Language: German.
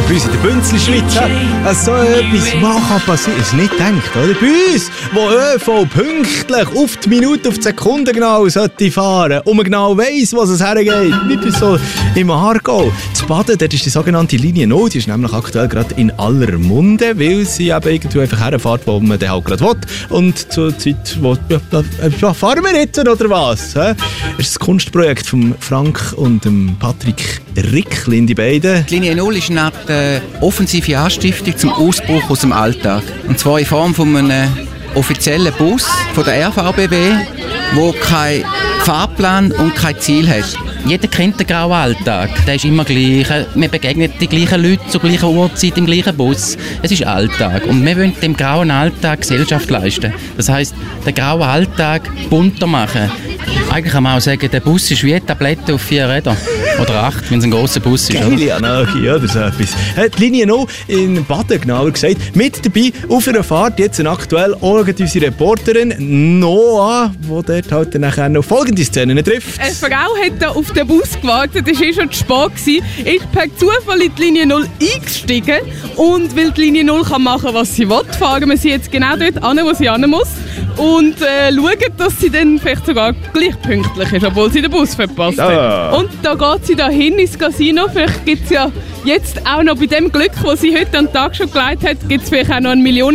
bei uns in der Bünzli-Schweiz so etwas mal kann passieren. Ist nicht gedacht, oder? Bei uns, wo ÖV pünktlich auf die Minute, auf die Sekunde genau sollte fahren und man genau weiss, was es hergeht. Nicht so im Aargau. Zu Baden, dort ist die sogenannte Linie 0, die ist nämlich aktuell gerade in aller Munde, weil sie eben irgendwo einfach herfährt, wo man den halt gerade will. Und zur Zeit, wo fahren wir jetzt, oder was? Das ist das Kunstprojekt von Frank und Patrick Ricklin, die beiden. Die Linie 0 ist eine offensive Anstiftung zum Ausbruch aus dem Alltag. Und zwar in Form von einem offiziellen Bus von der RVBB, der keinen Fahrplan und kein Ziel hat. Jeder kennt den grauen Alltag, der ist immer gleich. Man begegnet die gleichen Leute zur gleichen Uhrzeit im gleichen Bus. Es ist Alltag und wir wollen dem grauen Alltag Gesellschaft leisten. Das heisst, den grauen Alltag bunter machen. Eigentlich kann man auch sagen, der Bus ist wie eine Tablette auf 4 Rädern. Oder 8, wenn es ein grosser Bus ist. Geile Anarchie, oder so etwas. Die Linie 0 in Baden, genauer gesagt. Mit dabei auf einer Fahrt jetzt aktuell auch unsere Reporterin Noah, die dort halt nachher noch folgende Szenen trifft. Eine Frau hat da auf den Bus gewartet, es war schon zu spät, ist per Zufall in die Linie 0 eingestiegen und weil die Linie 0 kann machen, was sie will, fahren wir sie jetzt genau dort an, wo sie hin muss und schauen, dass sie dann vielleicht sogar gleich pünktlich ist, obwohl sie den Bus verpasst hat. Und da geht sie da hin ins Casino, vielleicht gibt es ja jetzt auch noch bei dem Glück, das sie heute am Tag schon geleitet hat, gibt es vielleicht auch noch 1 Million